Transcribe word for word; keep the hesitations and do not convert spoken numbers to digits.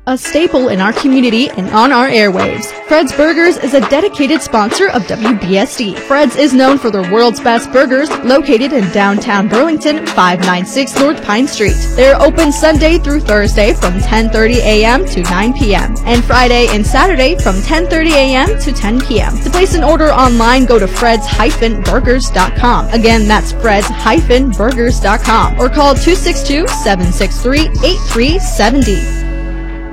a staple in our community and on our airwaves. Fred's Burgers is a dedicated sponsor of W B S D. Fred's is known for their world's best burgers, located in downtown Burlington, five ninety-six North Pine Street. They're open Sunday through Thursday from ten thirty a m to nine p m and Friday and Saturday from ten thirty a m to ten p m To place an order online, go to freds dash burgers dot com. Again, that's freds dash burgers dot com or call two six two, seven six three, eight three seven zero.